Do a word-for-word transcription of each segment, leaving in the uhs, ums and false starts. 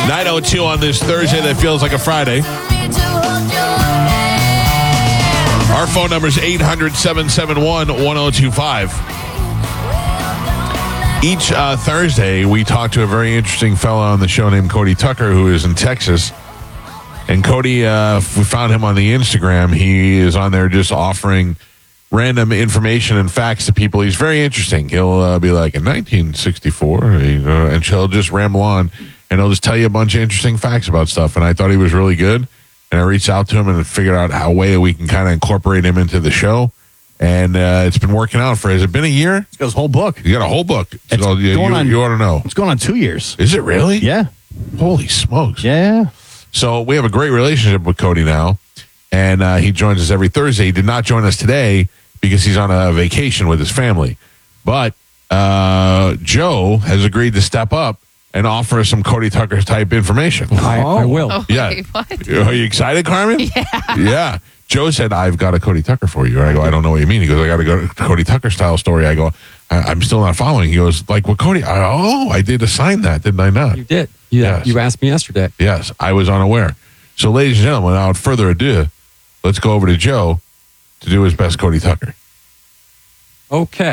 nine oh two on this Thursday that feels like a Friday. Our phone number is eight hundred, seven seven one, one oh two five. Each uh, Thursday, we talk to a very interesting fellow on the show named Cody Tucker, who is in Texas. And Cody, uh, we found him on the Instagram. He is on there just offering random information and facts to people. He's very interesting. He'll uh, be like, in nineteen sixty-four, you know, and he'll just ramble on, and he'll just tell you a bunch of interesting facts about stuff. And I thought he was really good. And I reached out to him and figured out how way we can kind of incorporate him into the show. And uh, it's been working out for, has it been a year? It's got his whole book. You got a whole book. It's so you, going you, on, you ought to know. It's going on two years. Is it really? Yeah. Holy smokes. Yeah. So we have a great relationship with Cody now. And uh, he joins us every Thursday. He did not join us today because he's on a vacation with his family. But uh, Joe has agreed to step up and offer us some Cody Tucker type information. I, I will. Oh, Yeah. wait, what? Are you excited, Carmen? Yeah. Yeah. Joe said, I've got a Cody Tucker for you. I go, I don't know what you mean. He goes, I got to go to Cody Tucker style story. I go, I- I'm still not following. He goes, like, what Cody? I, oh, I did assign that, didn't I not? You did. You, Yes. you asked me yesterday. Yes, I was unaware. So, ladies and gentlemen, without further ado, let's go over to Joe to do his best Cody Tucker. Okay.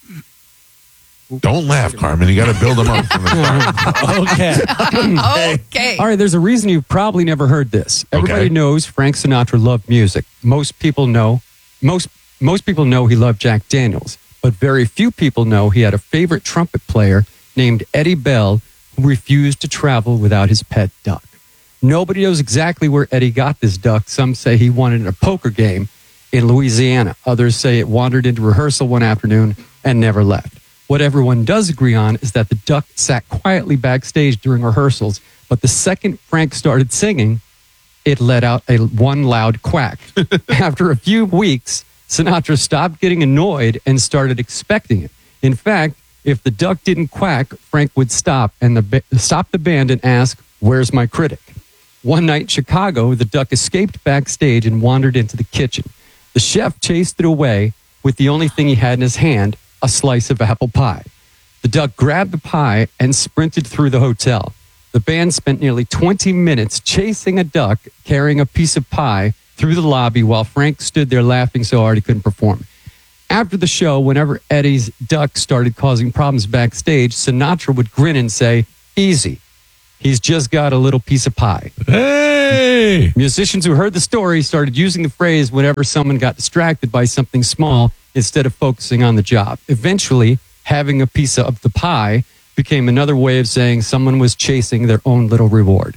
Don't laugh, Carmen. You got to build him up from the start. Okay. Okay. All right, there's a reason you've probably never heard this. Everybody Okay. knows Frank Sinatra loved music. Most people know most most people know he loved Jack Daniels, but very few people know he had a favorite trumpet player named Eddie Bell who refused to travel without his pet duck. Nobody knows exactly where Eddie got this duck. Some say he won it in a poker game in Louisiana. Others say it wandered into rehearsal one afternoon and never left. What everyone does agree on is that the duck sat quietly backstage during rehearsals, but the second Frank started singing, it let out a one loud quack. After a few weeks, Sinatra stopped getting annoyed and started expecting it. In fact, if the duck didn't quack, Frank would stop and the ba- stop the band and ask, "Where's my critic?" One night in Chicago, the duck escaped backstage and wandered into the kitchen. The chef chased it away with the only thing he had in his hand, a slice of apple pie. The duck grabbed the pie and sprinted through the hotel. The band spent nearly twenty minutes chasing a duck carrying a piece of pie through the lobby while Frank stood there laughing so hard he couldn't perform. After the show, whenever Eddie's duck started causing problems backstage, Sinatra would grin and say, "Easy. He's just got a little piece of pie." Hey! Musicians who heard the story started using the phrase whenever someone got distracted by something small instead of focusing on the job. Eventually, having a piece of the pie became another way of saying someone was chasing their own little reward.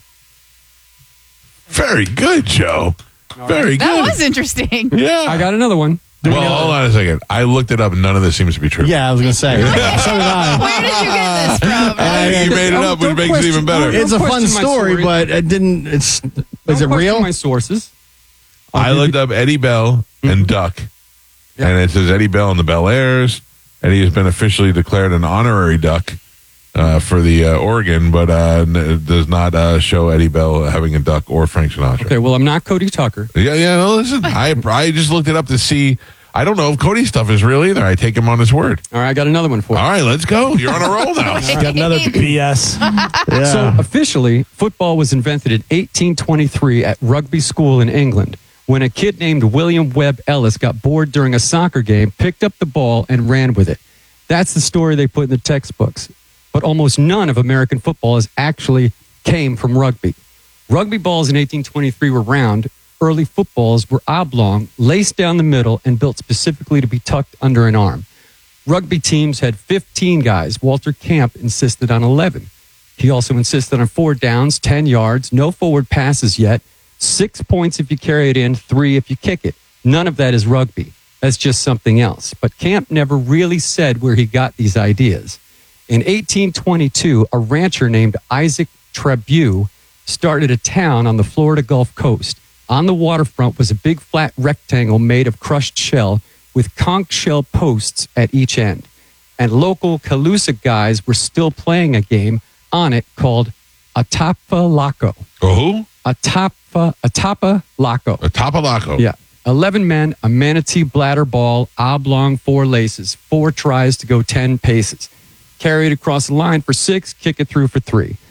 Very good, Joe. Very That good. was interesting. Yeah. I got another one. well, hold on a second. I looked it up, and none of this seems to be true. Yeah, I was going to say. So did I. Where did you get this from? I, you made it up, which Don't makes it question- even better. don't It's a fun question my story, story. but it didn't. It's. Don't Is it question real? My sources. I looked up Eddie Bell and Duck, Yeah. and it says Eddie Bell and the Bel Airs. Eddie has been officially declared an honorary Duck uh, for the uh, Oregon, but uh, n- it does not uh, show Eddie Bell having a duck or Frank Sinatra. Okay, well, I'm not Cody Tucker. Yeah, yeah. No, listen, I I just looked it up to see. I don't know if Cody's stuff is real either. I take him on his word. All right, I got another one for you. All right, let's go. You're on a roll now. Got another B S. Yeah. So officially, football was invented in eighteen twenty-three at Rugby School in England when a kid named William Webb Ellis got bored during a soccer game, picked up the ball, and ran with it. That's the story they put in the textbooks. But almost none of American football is actually came from rugby. Rugby balls in eighteen twenty-three were round. Early footballs were oblong, laced down the middle, and built specifically to be tucked under an arm. Rugby teams had fifteen guys. Walter Camp insisted on eleven. He also insisted on four downs, ten yards, no forward passes yet, six points if you carry it in, three if you kick it. None of that is rugby. That's just something else. But Camp never really said where he got these ideas. In eighteen twenty-two, a rancher named Isaac Trabue started a town on the Florida Gulf Coast. On the waterfront was a big flat rectangle made of crushed shell with conch shell posts at each end. And local Calusa guys were still playing a game on it called Atapalaco. Oh, who? Atapa, Atapalaco. A Tapalaco. Yeah. eleven men, a manatee bladder ball, oblong, four laces, four tries to go ten paces. Carry it across the line for six, kick it through for three.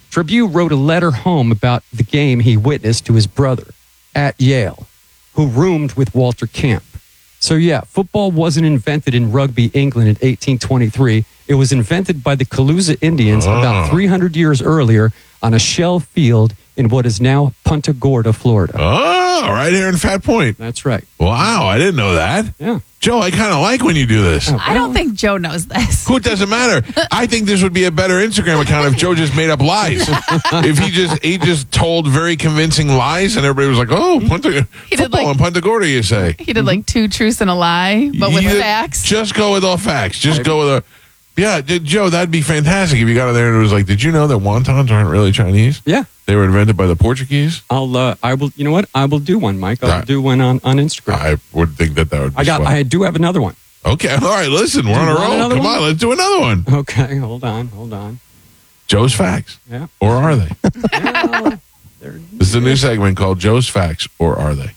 Tribune wrote a letter home about the game he witnessed to his brother at Yale, who roomed with Walter Camp. So yeah, football wasn't invented in Rugby, England in eighteen twenty-three. It was invented by the Calusa Indians Oh. about three hundred years earlier on a shell field in what is now Punta Gorda, Florida. Oh, right here in Fat Point. That's right. Wow, I didn't know that. Yeah. Joe, I kind of like when you do this. I don't think Joe knows this. Who, it doesn't matter. I think this would be a better Instagram account if Joe just made up lies. If he just he just told very convincing lies and everybody was like, "Oh, Punta, He did football like- in Punta Gorda," you say. He did like two truths and a lie, but with You- facts. Just go with all facts. Just go with a. Yeah, did, Joe, that'd be fantastic if you got in there and it was like, "Did you know that wontons aren't really Chinese? Yeah. They were invented by the Portuguese." I'll uh, I will you know what? I will do one, Mike. I'll Right. do one on, on Instagram. I would think that that would. Be I got swell. I do have another one. Okay, all right. Listen, we're Do on you a want roll. another Come one? on, let's do another one. Okay, hold on, hold on. Joe's Facts, Yeah. or are they? Well, there- This is a new segment called Joe's Facts, or are they?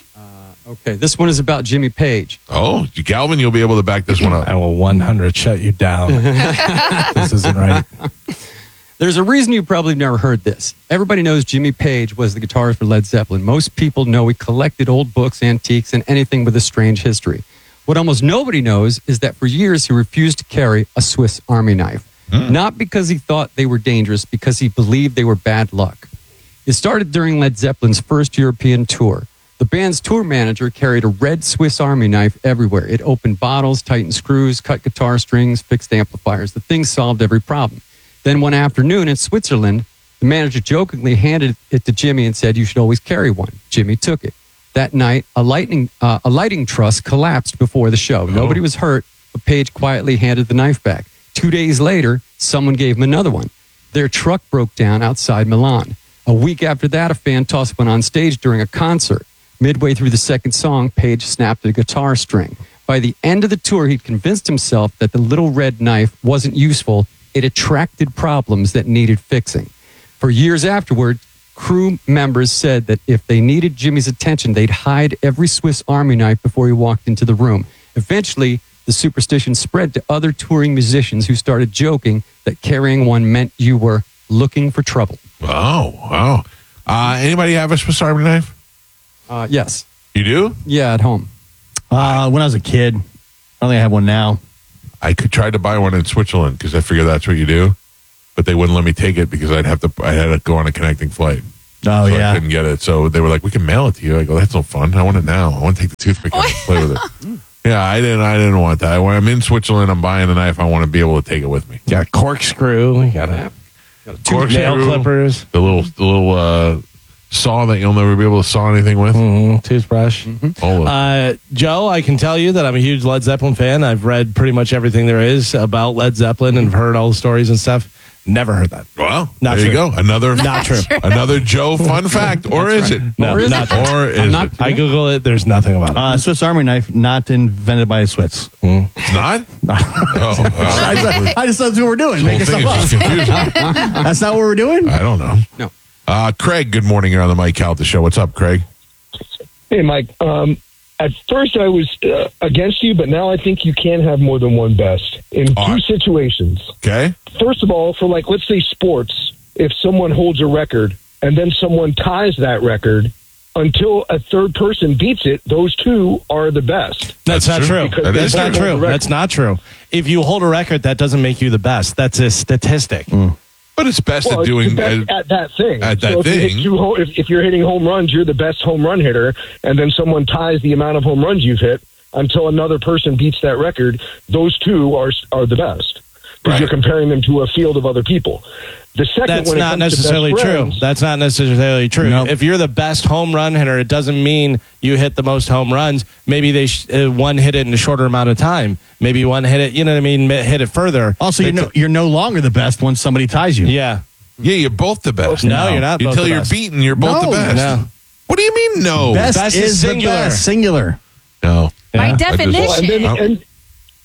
okay, this one is about Jimmy Page. Oh, Galvin, you'll be able to back this one I up. will one hundred shut you down. This isn't right. There's a reason you probably never heard this. Everybody knows Jimmy Page was the guitarist for Led Zeppelin. Most people know he collected old books, antiques, and anything with a strange history. What almost nobody knows is that for years he refused to carry a Swiss Army knife. Not because he thought they were dangerous, because he believed they were bad luck. It started during Led Zeppelin's first European tour. The band's tour manager carried a red Swiss Army knife everywhere. It opened bottles, tightened screws, cut guitar strings, fixed amplifiers. The thing solved every problem. Then one afternoon in Switzerland, the manager jokingly handed it to Jimmy and said, "You should always carry one." Jimmy took it. That night, a lightning uh, a lighting truss collapsed before the show. Nobody was hurt, but Page quietly handed the knife back. Two days later, someone gave him another one. Their truck broke down outside Milan. A week after that, a fan tossed one on stage during a concert. Midway through the second song, Page snapped a guitar string. By the end of the tour, he'd convinced himself that the little red knife wasn't useful. It attracted problems that needed fixing. For years afterward, crew members said that if they needed Jimmy's attention, they'd hide every Swiss Army knife before he walked into the room. Eventually, the superstition spread to other touring musicians who started joking that carrying one meant you were looking for trouble. Oh, wow. Uh, anybody have a Swiss Army knife? Uh, yes. You do? Yeah, at home. Uh, when I was a kid, I don't think I have one now. I could try to buy one in Switzerland because I figured that's what you do, but they wouldn't let me take it because I'd have to. I had to go on a connecting flight. Oh, so yeah. I couldn't get it. So they were like, "We can mail it to you." I go, "That's no fun. I want it now. I want to take the toothpick out and play with it." Yeah, I didn't. I didn't want that. When I'm in Switzerland, I'm buying the knife. I want to be able to take it with me. You got a corkscrew. You got a Corkscrew, nail clippers. the little, the little uh, saw that you'll never be able to saw anything with. Mm, toothbrush. All of Uh, Joe, I can tell you that I'm a huge Led Zeppelin fan. I've read pretty much everything there is about Led Zeppelin and heard all the stories and stuff. Never heard that. Well, Not there you true. go. Another Not true. Another Joe fun fact, or is it? No, Or is not it? true. Or is I'm not- it? I Google it. There's nothing about it. Uh, Swiss Army knife, not invented by a Swiss. It's not. Oh, I, just, I just thought that's what we're doing. the whole Making thing stuff is up. just confusing. That's not what we're doing? I don't know. No. Uh, Craig, good morning. You're on the Mike Calta show. What's up, Craig? Hey, Mike. Um, at first, I was uh, against you, but now I think you can have more than one best in All two right. situations. Okay. First of all, for like, let's say sports, if someone holds a record and then someone ties that record, until a third person beats it, those two are the best. That's, That's not true. true. That That's is not true. true. That's not true. If you hold a record, that doesn't make you the best. That's a statistic. But it's best Well, at it's doing. the best uh, at that thing. at that so if You thing. hit two ho- if, if you're hitting home runs, you're the best home run hitter, and then someone ties the amount of home runs you've hit until another person beats that record. Those two are are the best because Right. you're comparing them to a field of other people. The second, That's when it not comes to necessarily best true. friends- That's not necessarily true. Nope. If you're the best home run hitter, it doesn't mean you hit the most home runs. Maybe they sh- uh, one hit it in a shorter amount of time. Maybe one hit it, you know what I mean, ma- hit it further. Also, you're It's- no, you're no longer the best once somebody ties you. yeah. yeah, you're both the best. No, you're not. both Until the you're best. beaten, you're both No, the best. no. What do you mean, no? Best, Best is, is the singular. best. Singular. No. By Yeah. I just- Well, and then definition. and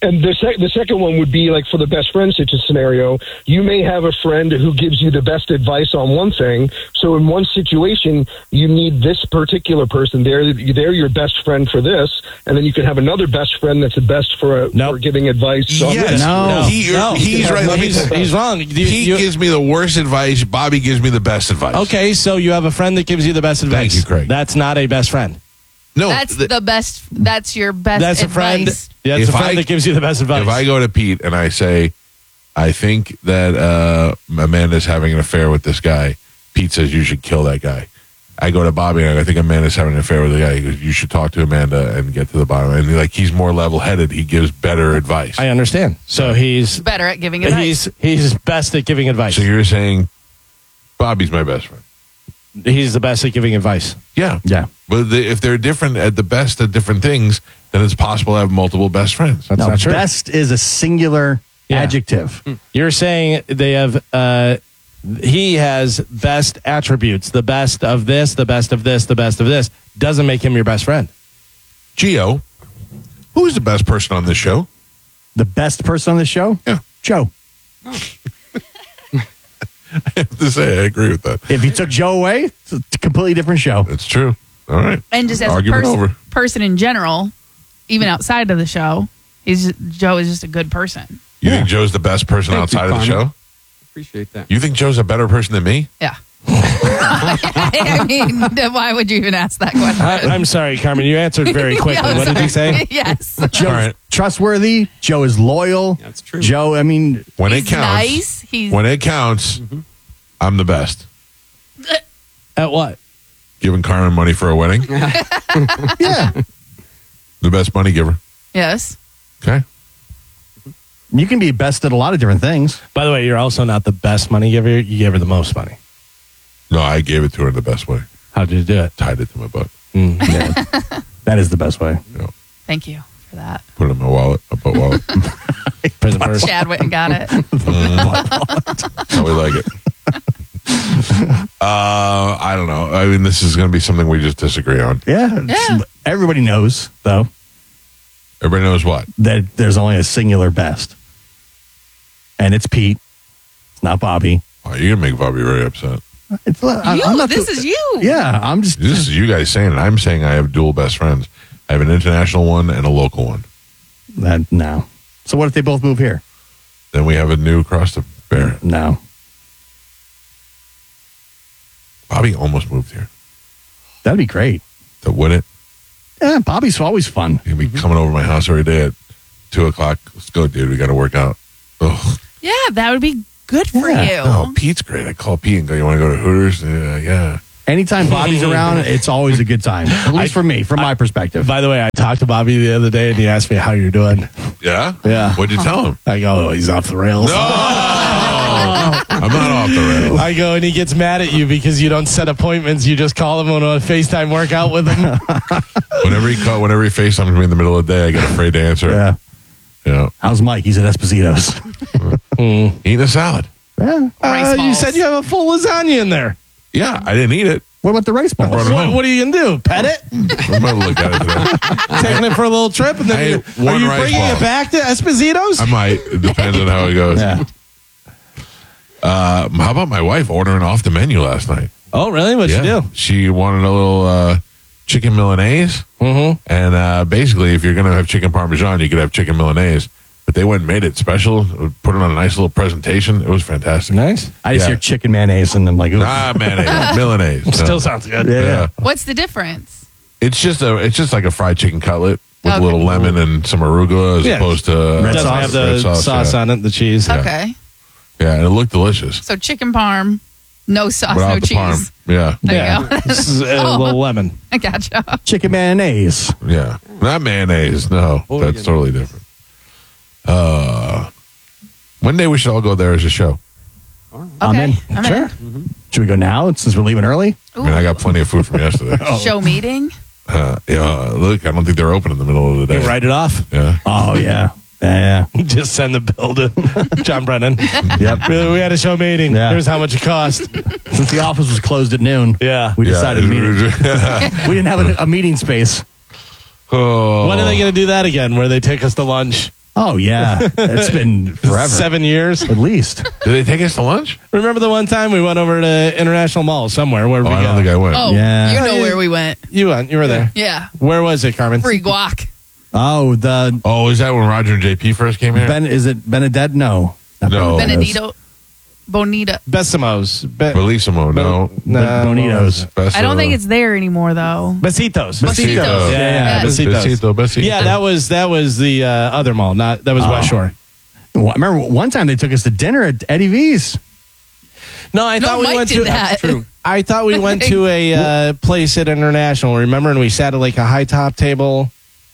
and the, sec- the second one would be like for the best friend situ- scenario, you may have a friend who gives you the best advice on one thing. So in one situation, you need this particular person. They're, they're your best friend for this. And then you can have another best friend that's the best for, Nope. for giving advice on Yes. this. No. He, No. He's right. Let me He's, say- he's wrong. You- He you- gives me the worst advice. Bobby gives me the best advice. okay, so you have a friend that gives you the best advice. you, Craig. That's not a best friend. No, That's th- the best. That's your best That's a friend. advice. Yeah, If it's a friend I- that gives you the best advice. if I go to Pete and I say, I think that uh, Amanda's having an affair with this guy, Pete says you should kill that guy. I go to Bobby and I think Amanda's having an affair with the guy. He goes, you should talk to Amanda and get to the bottom. And like he's more level headed. He gives better advice. I understand. So he's Better at giving advice. he's he's best at giving advice. So you're saying Bobby's my best friend? He's the best at giving advice. Yeah, Yeah. But the, if they're different at the best at different things, then it's possible to have multiple best friends. That's No, not true. best is a singular Yeah. adjective. You're saying they have. Uh, he has best attributes. The best of this. The best of this. The best of this doesn't make him your best friend. Gio, who is the best person on this show? The best person on the show? Yeah. Joe. I have to say, I agree with that. If you took Joe away, it's a completely different show. It's true. All right. And just as Argument a pers- over. person in general, even outside of the show, he's Joe is just a good person. You Yeah. think Joe's the best person Thank you, outside of the Carmen. show? Appreciate that. You think Joe's a better person than me? Yeah. I mean, then why would you even ask that question? I, I'm sorry, Carmen. You answered very quickly. Yeah, I'm What did you sorry. say? Yes. Joe's All right. trustworthy. Joe is loyal. That's true. Joe, I mean, When He's it counts, nice. He's when it counts, I'm the best. At what? Giving Carmen money for a wedding, yeah. the best money giver. yes. Okay. You can be best at a lot of different things. By the way, you're also not the best money giver. You gave her the most money. No, I gave it to her in the best way. How did you do it? Tied it to my butt. Mm. That is the best way. You know, Thank you for that. put it in my wallet, a butt wallet. Prison purse. Chad went and got it. How we like it. uh, I don't know. I mean, this is going to be something we just disagree on. Yeah. it's- Yeah. Everybody knows, though, Everybody knows what. that there's only a singular best. And it's Pete. It's not Bobby. Oh, you're going to make Bobby very upset. It's, I, You. I'm not This the- is you. Yeah, I'm just. This is you guys saying it. I'm saying I have dual best friends. I have an international one and a local one. That, no. So what if they both move here? Then we have a new cross to bear. No. Bobby almost moved here. That'd be great. So would it? Yeah, Bobby's always fun. He'd be coming over my house every day at two o'clock. Let's go, dude. We got to work out. Ugh. Yeah, that would be good for Yeah. you. No, Pete's great. I call Pete and go, you want to go to Hooters? Yeah, yeah. Anytime Bobby's around, it's always a good time. At least for me, from my perspective. By the way, I talked to Bobby the other day, and he asked me how you're doing. Yeah? Yeah. What'd you tell him? I go, oh, he's off the rails. No! I'm not off the rails. I go, and he gets mad at you because you don't set appointments. You just call him on a FaceTime workout with him. Whenever he call, whenever he FaceTimes me in the middle of the day, I get afraid to answer. Yeah. Yeah. How's Mike? He's at Esposito's. Eating a salad. Yeah. Rice Uh, you balls. said you have a full lasagna in there. Yeah, I didn't eat it. What about the rice balls? brought it What, home. what are you going to do? Pet it? I'm going to look at it today. Taking it for a little trip? And I then ate you, one are you rice bringing ball. it back to Esposito's? I might. It depends on how it goes. Yeah. Uh, how about my wife ordering off the menu last night? Oh, really? What'd Yeah. you do? She wanted a little uh, chicken Milanese. Mm-hmm. And uh, basically, if you're going to have chicken Parmesan, you could have chicken Milanese. But they went and made it special, put it on a nice little presentation. It was fantastic. Nice. I just Yeah. hear chicken mayonnaise and I'm like, ooh. Ah, mayonnaise, Milanese. Still No. sounds good. Yeah. Yeah. What's the difference? It's just a, it's just like a fried chicken cutlet with Okay. a little lemon and some arugula as Yeah. opposed to It Red doesn't sauce. have the Red sauce, sauce, yeah. on it, the cheese. Yeah. Okay. Yeah, and it looked delicious. So chicken parm, no sauce, Without no the cheese. parm. Yeah, There yeah. you go. This is a Oh. little lemon. I gotcha. chicken mayonnaise. yeah. Not mayonnaise. No, Oh, that's yeah. totally different. Uh, one day we should all go there as a show. Okay. I'm in. I'm Sure. Should we go now since we're leaving early? I mean, I got plenty of food from yesterday. in. Show meeting. Uh, yeah, look, I don't think they're open in the middle of the day. Write it off. Yeah. Oh, yeah. Yeah, Just send the bill to John Brennan. yeah. Yep. We we had a show meeting. Yeah. Here's how much it cost. Since the office was closed at noon, Yeah. we decided to meet. Yeah. We didn't have a, a meeting space. Oh. When are they going to do that again, where they take us to lunch? Oh, yeah. It's been forever. Seven years. At least. Did they take us to lunch? Remember the one time we went over to International Mall somewhere? Where Oh, we I go? don't think I went. Oh, Yeah. you know where we went. You went. You were there. Yeah. Where was it, Carmen? Free guac. Oh, the Oh, is that when Roger and J P first came here? Ben, is it Benedette? No. Not No. Benedetto's. Benedito. Bonita. Bessimos. Be- Bellissimo, no. No, Bonitos. Best I don't of- think it's there anymore, though. Besitos. Besitos. Yeah, yeah, Besito, Besitos. Besito. Yeah, that was that was the uh, other mall. Not that was Oh. West Shore. Well, I remember one time they took us to dinner at Eddie V's. No, I No, thought we Mike went did to. that. True. I thought we went to a uh, place at International. Remember, and we sat at like a high top table.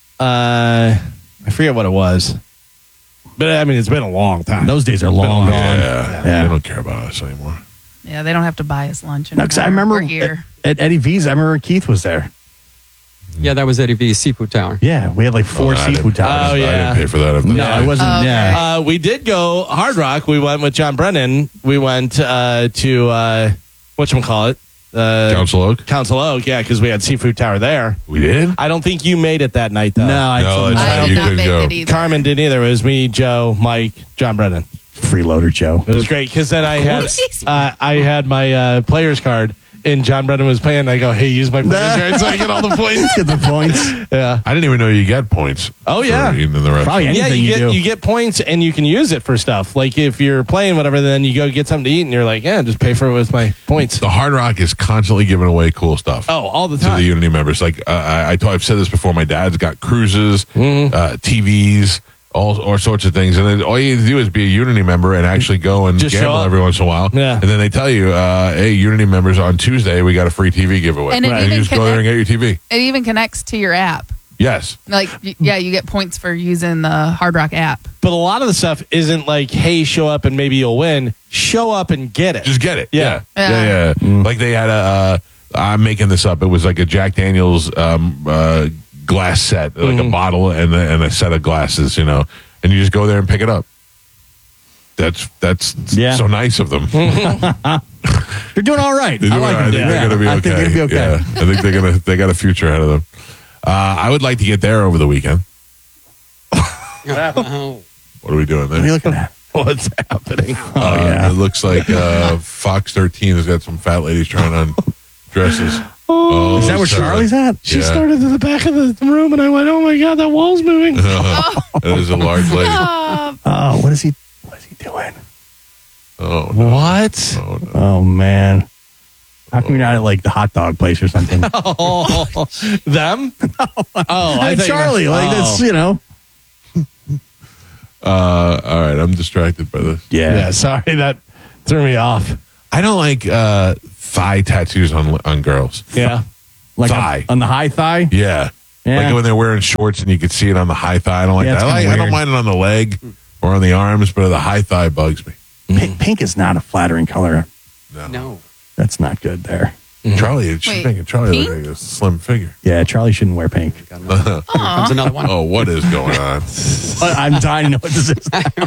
Uh, I forget what it was, but I mean, it's been a long time. Those days are long Been a gone. long Yeah, Yeah. they don't care about us anymore. Yeah, they don't have to buy us lunch No, anymore. 'cause I remember We're here. at, at Eddie V's, I remember Keith was there. Yeah, that was Eddie V's Seafood Tower. Yeah, we had like four Oh, I seafood didn't- towers. Oh, I yeah. didn't pay for that. If No, they- it wasn't. Oh, okay. Yeah. Uh, we did go Hard Rock. We went with John Brennan. We went uh, to uh, whatchamacallit? Uh, Council Oak. Council Oak, yeah, because we had Seafood Tower there. We did? I don't think you made it that night, though. No, I No, told it's I not. did You not couldn't make go. it either. Carmen didn't either. It was me, Joe, Mike, John Brennan. freeloader Joe. It was great because then I had course. uh, I had my uh, player's card, and John Brennan was playing. I go, hey, use my player's card so I get all the points. Get the points. Yeah. I didn't even know you get points. Oh, for yeah. eating in the restaurant. Probably Yeah, anything you you, get do. you get points and you can use it for stuff. Like if you're playing whatever, then you go get something to eat, and you're like, yeah, just pay for it with my points. The Hard Rock is constantly giving away cool stuff. Oh, all the To the time. Unity members, like uh, I, I told, I've said this before. My dad's got cruises, Mm-hmm. uh, T Vs, all all sorts of things, and then all you need to do is be a Unity member and actually go and Just show gamble up. every once in a while. Yeah. And then they tell you, uh, "Hey, Unity members, on Tuesday we got a free T V giveaway." And it you even just go there and get your T V. It even connects to your app. Yes. Like, y- yeah, you get points for using the Hard Rock app. But a lot of the stuff isn't like, hey, show up and maybe you'll win. Show up and get it. Just get it. Yeah. Yeah. Yeah. yeah. Like they had a, uh, I'm making this up. It was like a Jack Daniels um, uh, glass set, like a bottle and, a, and a set of glasses, you know, and you just go there and pick it up. That's that's Yeah. so nice of them. They're doing all right. They're I doing like all right. them. I think they're Yeah. going to be okay. I think they're gonna be okay. Yeah. I think they're going to. They got a future ahead of them. Uh, I would like to get there over the weekend. Oh. What are we doing What are you there? looking at? What's happening? Oh, Uh, yeah. It looks like uh, Fox thirteen has got some fat ladies trying on dresses. Oh, Is that where so- Charlie's at? She Yeah. started to the back of the room, and I went, oh my God, that wall's moving. That is a large lady. Uh, Oh, what is he? What is he doing? Oh, no. What? Oh, no. Oh man. How come you're not at like the hot dog place or something? Oh, them? Oh, I Hey, think Charlie, like oh. that's you know. Uh, all right, I'm distracted by this. Yeah. Yeah, sorry, that threw me off. I don't like uh, thigh tattoos on on girls. Yeah. Like Thigh. On, on the high thigh. Yeah. Yeah. Like when they're wearing shorts and you can see it on the high thigh. I don't like Yeah, that. it's I, like, kinda I don't weird. mind it on the leg or on the arms, but the high thigh bugs me. Pink, pink is not a flattering color. No. That's not good there. Charlie, she's Wait, making Charlie look pink? like a slim figure. Yeah, Charlie shouldn't wear pink. Here comes another one. Oh, what is going on? But I'm dying to know what this is.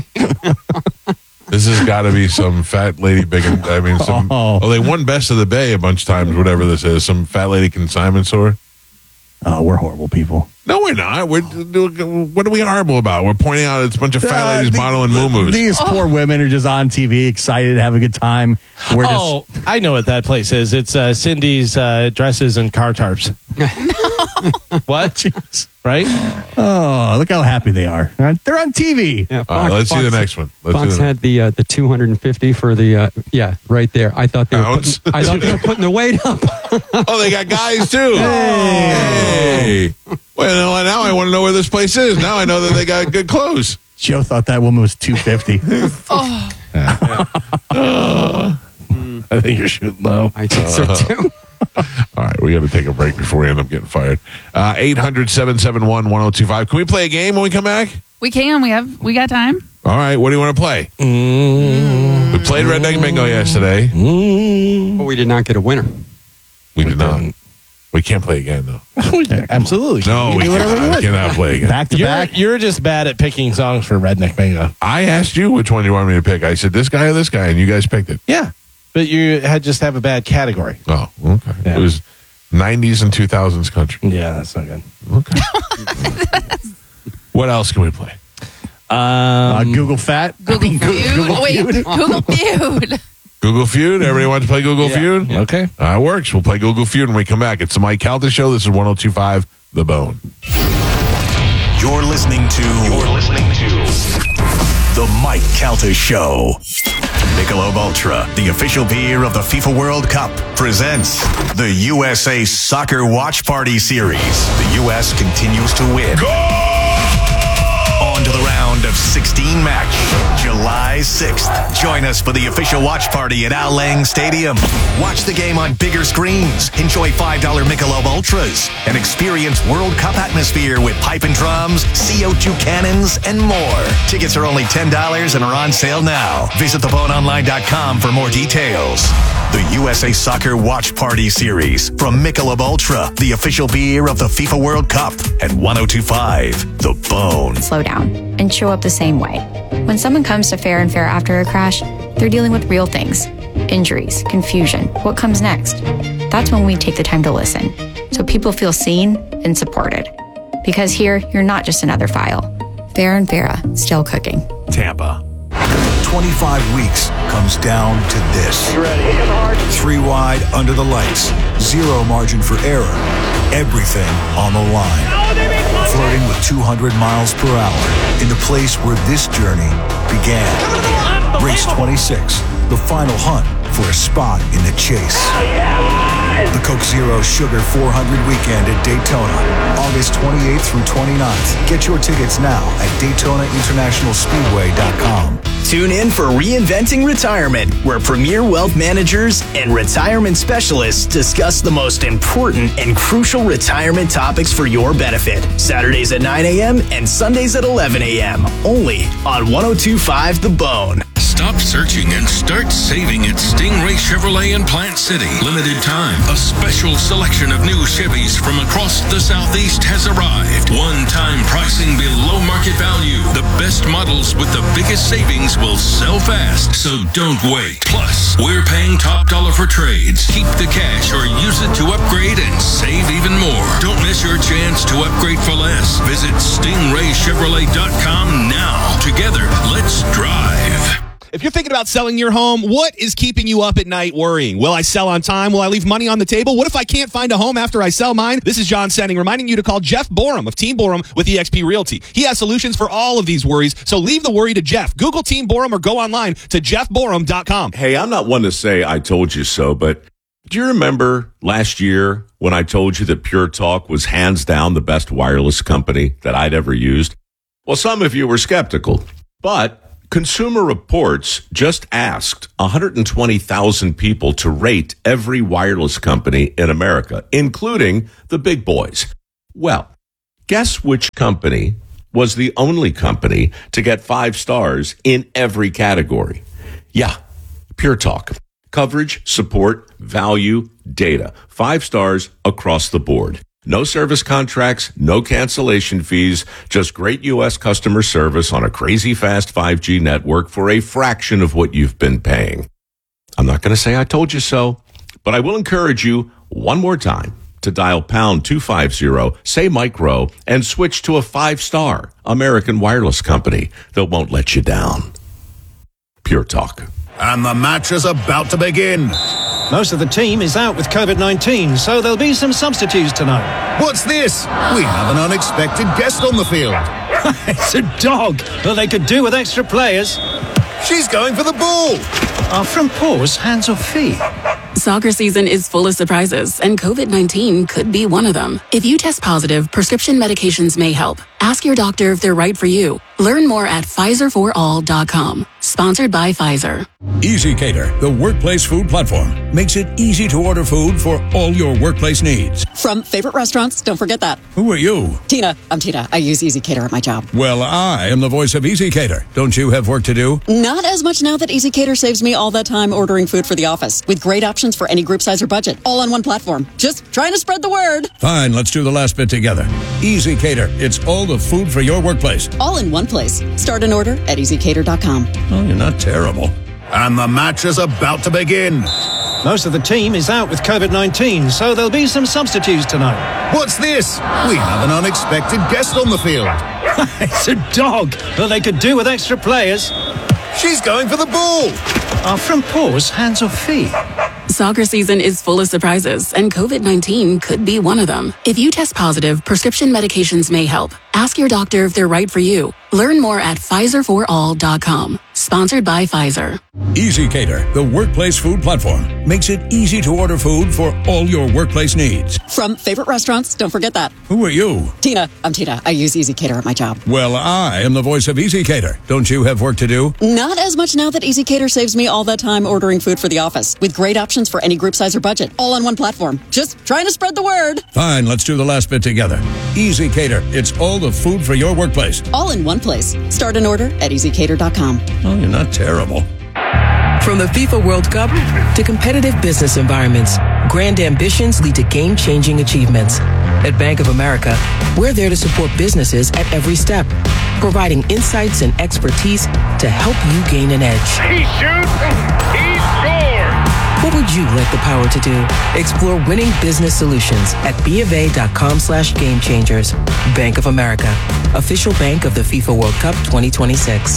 This has got to be some fat lady big. I mean, some. Oh. Oh, they won Best of the Bay a bunch of times. Whatever this is, some fat lady consignment store. Oh, we're horrible people. No, we're not. We're what are we horrible about? We're pointing out it's a bunch of fat Uh, ladies the- modeling moo These poor women are just on T V, excited, have a good time. We're just Oh, I know what that place is. It's uh, Cindy's uh, dresses and car tarps. What? Right? oh, look how happy they are. They're on T V. Yeah, All right, let's see the Fox- next one. Let's Fox see the had the uh, the two hundred fifty for the uh, yeah right there. I thought they were Ounce? putting, I thought they were putting the weight up. Oh, they got guys too. Hey. Well, now I want to know where this place is. Now I know that they got good clothes. Joe thought that woman was two fifty. I think you're shooting low. I think so too. All right, we got to take a break before we end up getting fired. Uh, eight hundred, seven seven one, one oh two five. Can we play a game when we come back? we can. We have. We got time. All right, what do you want to play? We played Redneck Bingo yesterday. But we did not get a winner. We did not. We can't play again, though. Absolutely. No, we cannot, we cannot play again. Back to You're, back. you're just bad at picking songs for Redneck Bingo. I asked you which one you wanted me to pick. I said this guy or this guy, and you guys picked it. Yeah. But you had just have a bad category. Oh, okay. Yeah. It was nineties and two thousands country. Yeah, that's not good. Okay. What else can we play? Uh, Google Fat. Google Feud. Google Wait, Feud. Google Feud. Google Feud. Everybody wants to play Google Yeah. Feud? Okay. That works. We'll play Google Feud when we come back. It's the Mike Calta Show. This is one oh two point five The Bone. You're listening to. You're listening to the Mike Calta Show. Michelob Ultra, the official beer of the FIFA World Cup, presents the U S A Soccer Watch Party Series. The U S continues to win. On to the round of sixteen match, July sixth. Join us for the official watch party at Al Lang Stadium. Watch the game on bigger screens. Enjoy five dollar Michelob Ultras and experience World Cup atmosphere with pipe and drums, C O two cannons, and more. Tickets are only ten dollars and are on sale now. Visit the bone online dot com for more details. The U S A Soccer Watch Party Series from Michelob Ultra, the official beer of the FIFA World Cup, at one oh two point five The Bone. Slow down and show up the same way. When someone comes to Fair and Fair after a crash, they're dealing with real things. Injuries, confusion, what comes next? That's when we take the time to listen, so people feel seen and supported. Because here, you're not just another file. Fair and Fair, still cooking. Tampa. twenty-five weeks comes down to this. Three wide under the lights. Zero margin for error. Everything on the line. Flirting with two hundred miles per hour in the place where this journey began. Race twenty-six, the final hunt for a spot in the chase. The Coke Zero Sugar four hundred weekend at Daytona, August twenty-eighth through twenty-ninth. Get your tickets now at Daytona International Speedway dot com. Tune in for Reinventing Retirement, where premier wealth managers and retirement specialists discuss the most important and crucial retirement topics for your benefit. Saturdays at nine a.m. and Sundays at eleven a.m. Only on one oh two point five The Bone. Stop searching and start saving at Stingray Chevrolet in Plant City. Limited time. A special selection of new Chevys from across the Southeast has arrived. One-time pricing below market value. The best models with the biggest savings will sell fast, so don't wait. Plus, we're paying top dollar for trades. Keep the cash or use it to upgrade and save even more. Don't miss your chance to upgrade for less. Visit Stingray Chevrolet dot com now. Together, let's drive. If you're thinking about selling your home, what is keeping you up at night worrying? Will I sell on time? Will I leave money on the table? What if I can't find a home after I sell mine? This is John Senning reminding you to call Jeff Borum of Team Borum with E X P Realty. He has solutions for all of these worries, so leave the worry to Jeff. Google Team Borum or go online to jeff borum dot com. Hey, I'm not one to say I told you so, but do you remember last year when I told you that Pure Talk was hands down the best wireless company that I'd ever used? Well, some of you were skeptical, but Consumer Reports just asked one hundred twenty thousand people to rate every wireless company in America, including the big boys. Well, guess which company was the only company to get five stars in every category? Yeah, Pure Talk. Coverage, support, value, data. Five stars across the board. No service contracts, no cancellation fees, just great U S customer service on a crazy fast five G network for a fraction of what you've been paying. I'm not going to say I told you so, but I will encourage you one more time to dial pound two fifty, say micro, and switch to a five-star American wireless company that won't let you down. Pure Talk. And the match is about to begin. Most of the team is out with COVID nineteen, so there'll be some substitutes tonight. What's this? We have an unexpected guest on the field. It's a dog. Well, they could do with extra players. She's going for the ball. Are front paws hands or feet? Soccer season is full of surprises, and COVID nineteen could be one of them. If you test positive, prescription medications may help. Ask your doctor if they're right for you. Learn more at Pfizer for all dot com. Sponsored by Pfizer. EasyCater, the workplace food platform, makes it easy to order food for all your workplace needs. From favorite restaurants, don't forget that. Who are you? Tina. I'm Tina. I use EasyCater at my job. Well, I am the voice of EasyCater. Don't you have work to do? Not as much now that EasyCater saves me all that time ordering food for the office, with great options for any group size or budget, all on one platform. Just trying to spread the word. Fine, let's do the last bit together. EasyCater. It's all the food for your workplace. All in one place. Start an order at easy cater dot com. Oh, you're not terrible. And the match is about to begin. Most of the team is out with COVID nineteen, so there'll be some substitutes tonight. What's this? We have an unexpected guest on the field. It's a dog. Well, they could do with extra players. She's going for the ball. Are front paws hands or feet? Soccer season is full of surprises, and COVID nineteen could be one of them. If you test positive, prescription medications may help. Ask your doctor if they're right for you. Learn more at Pfizer for all dot com. Sponsored by Pfizer. Easy Cater, the workplace food platform, makes it easy to order food for all your workplace needs. From favorite restaurants, don't forget that. Who are you? Tina. I'm Tina. I use Easy Cater at my job. Well, I am the voice of Easy Cater. Don't you have work to do? Not as much now that Easy Cater saves me all that time ordering food for the office, with great options for any group size or budget, all on one platform. Just trying to spread the word. Fine, let's do the last bit together. Easy Cater. It's all the food for your workplace. All in one place. Start an order at easy cater dot com. Oh, you're not terrible. From the FIFA World Cup to competitive business environments, grand ambitions lead to game-changing achievements. At Bank of America, we're there to support businesses at every step, providing insights and expertise to help you gain an edge. He shoots, he scores! What would you like the power to do? Explore winning business solutions at bofa.com slash game changers. Bank of America, official bank of the FIFA World Cup twenty twenty-six.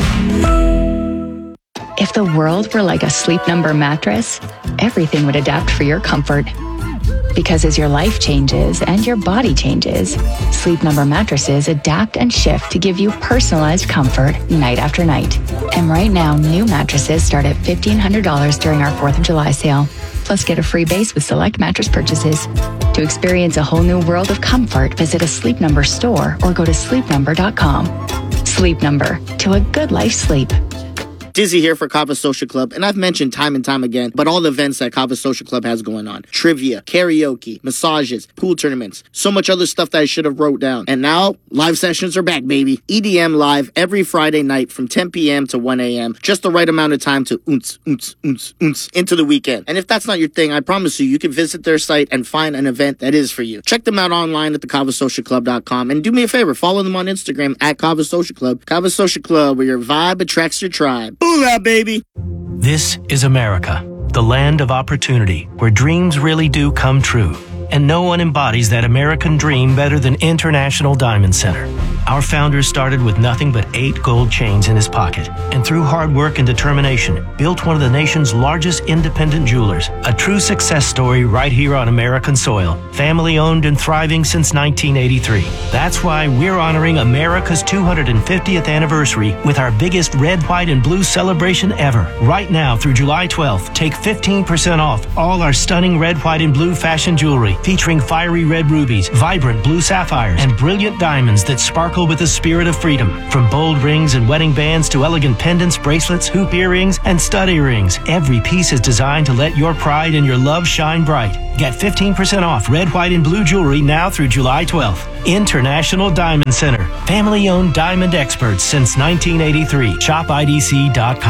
If the world were like a Sleep Number mattress, everything would adapt for your comfort. Because as your life changes and your body changes, Sleep Number mattresses adapt and shift to give you personalized comfort night after night. And right now, new mattresses start at fifteen hundred dollars during our fourth of July sale. Plus, get a free base with select mattress purchases. To experience a whole new world of comfort, visit a Sleep Number store or go to sleep number dot com. Sleep Number, to a good life sleep. Dizzy here for Kava Social Club, and I've mentioned time and time again about all the events that Kava Social Club has going on. Trivia, karaoke, massages, pool tournaments, so much other stuff that I should have wrote down. And now, live sessions are back, baby. E D M live every Friday night from ten p.m. to one a.m. Just the right amount of time to oonce, oonce, oonce, oonce into the weekend. And if that's not your thing, I promise you, you can visit their site and find an event that is for you. Check them out online at the kava social club dot com, and do me a favor, follow them on Instagram at Kava Social Club. Kava Social Club, where your vibe attracts your tribe. Booyah, baby! This is America, the land of opportunity, where dreams really do come true. And no one embodies that American dream better than International Diamond Center. Our founder started with nothing but eight gold chains in his pocket, and through hard work and determination, built one of the nation's largest independent jewelers. A true success story right here on American soil. Family owned and thriving since nineteen eighty-three. That's why we're honoring America's two hundred fiftieth anniversary with our biggest red, white, and blue celebration ever. Right now through July twelfth, take fifteen percent off all our stunning red, white, and blue fashion jewelry, featuring fiery red rubies, vibrant blue sapphires, and brilliant diamonds that sparkle with the spirit of freedom. From bold rings and wedding bands to elegant pendants, bracelets, hoop earrings, and stud earrings, every piece is designed to let your pride and your love shine bright. Get fifteen percent off red, white, and blue jewelry now through July twelfth. International Diamond Center. Family-owned diamond experts since nineteen eighty-three. shop I D C dot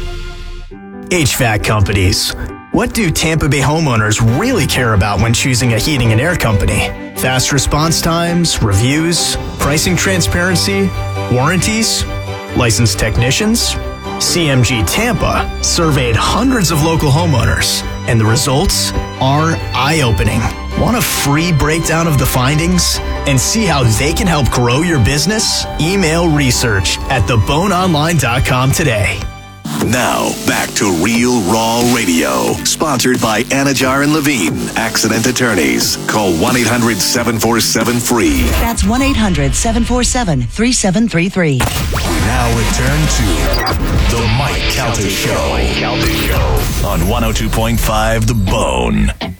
com. H V A C companies. What do Tampa Bay homeowners really care about when choosing a heating and air company? Fast response times, reviews, pricing transparency, warranties, licensed technicians? C M G Tampa surveyed hundreds of local homeowners, and the results are eye-opening. Want a free breakdown of the findings and see how they can help grow your business? Email research at the bone online dot com today. Now, back to Real Raw Radio, sponsored by Anajar and Levine, Accident Attorneys. Call one eight hundred seven four seven free. That's one eight hundred seven four seven three seven three three. We now return to The Mike Calta Show on one oh two point five The Bone.